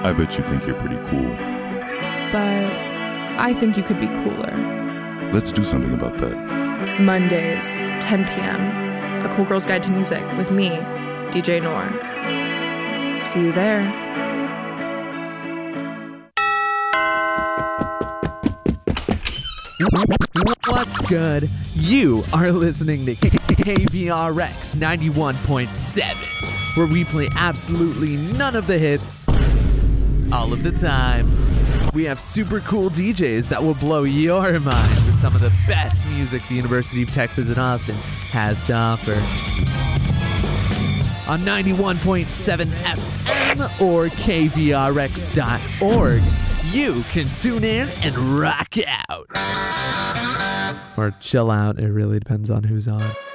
I bet you think you're pretty cool. But I think you could be cooler. Let's do something about that. Mondays, 10 p.m. A Cool Girl's Guide to Music with me, DJ Noor. See you there. What's good? You are listening to KVRX 91.7, where we play absolutely none of the hits all of the time. We have super cool DJs that will blow your mind with some of the best music the University of Texas at Austin has to offer. On 91.7 FM or KVRX.org, you can tune in and rock out. Or chill out. It really depends on who's on.